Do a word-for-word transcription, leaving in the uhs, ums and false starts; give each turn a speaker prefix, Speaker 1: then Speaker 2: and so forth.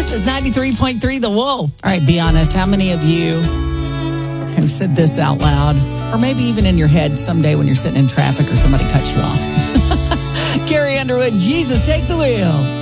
Speaker 1: This is ninety-three point three The Wolf. All right, be honest. How many of you have said this out loud? Or maybe even in your head someday when you're sitting in traffic or somebody cuts you off. Carrie Underwood, Jesus, take the wheel.